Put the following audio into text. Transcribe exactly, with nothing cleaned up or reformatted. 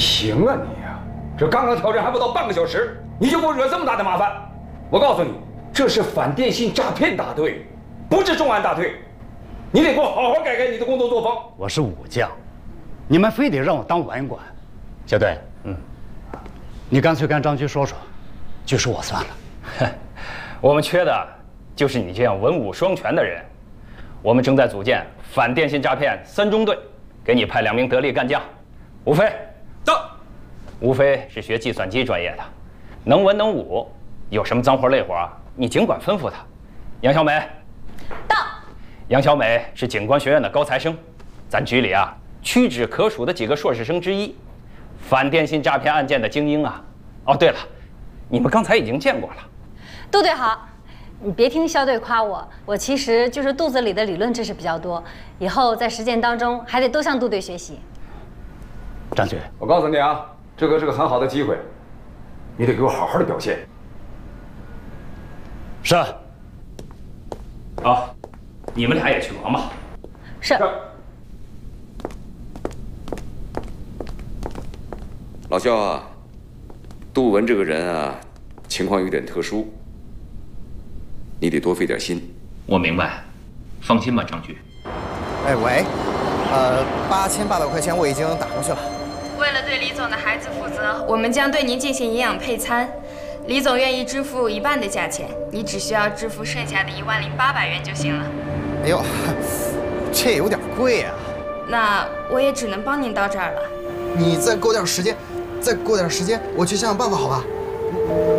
行啊你呀！这刚刚挑战还不到半个小时，你就给我惹这么大的麻烦！我告诉你，这是反电信诈骗大队，不是重案大队。你得给我好好改改你的工作作风。 我是武将，你们非得让我当文官。小队，嗯，你干脆跟张局说说，就说我算了。 我们缺的就是你这样文武双全的人。我们正在组建反电信诈骗三中队，给你派两名得力干将。吴飞，到。吴飞是学计算机专业的，能文能武，有什么脏活累活，你尽管吩咐他。杨小美， 到。 杨小美是警官学院的高材生，咱局里啊屈指可数的几个硕士生之一，反电信诈骗案件的精英啊。哦，对了，你们刚才已经见过了。 杜队好，你别听肖队夸我，我其实就是肚子里的理论知识比较多，以后在实践当中还得多向杜队学习。 张局， 我告诉你啊，这个是个很好的机会，你得给我好好的表现。 是。 好，你们俩也去忙吧。 是。 老肖啊，杜文这个人啊，情况有点特殊，你得多费点心。 我明白，放心吧，张局。 哎喂，呃，八千八百块钱我已经打过去了。 为了对李总的孩子负责，我们将对您进行营养配餐。李总愿意支付一半的价钱，你只需要支付剩下的一万零八百元就行了。 哎呦，这也有点贵啊。 那我也只能帮您到这儿了。 你再给我点时间，再给我点时间，我去想想办法，好吧？